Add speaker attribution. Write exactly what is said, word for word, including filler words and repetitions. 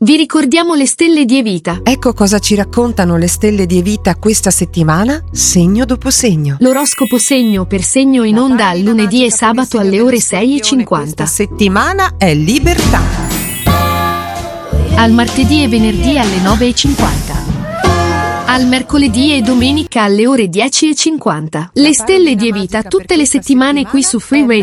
Speaker 1: Vi ricordiamo le stelle di Evita.
Speaker 2: Ecco cosa ci raccontano le stelle di Evita questa settimana, segno dopo segno.
Speaker 1: L'oroscopo segno per segno in onda al lunedì e sabato alle ore sei e cinquanta.
Speaker 2: Questa settimana è libertà.
Speaker 1: Al martedì e venerdì alle nove e cinquanta. Al mercoledì e domenica alle ore dieci e cinquanta. Le stelle di Evita tutte le settimane qui su Free Radio.